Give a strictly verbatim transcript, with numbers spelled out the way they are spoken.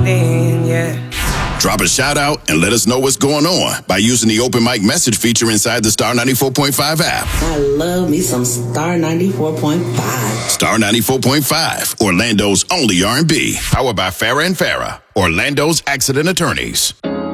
then, yeah. Drop a shout out and let us know what's going on by using the open mic message feature inside the Star ninety-four point five app. I love me some Star ninety-four point five. Star ninety-four point five, Orlando's only R and B. Powered by Farrah and Farrah, Orlando's accident attorneys.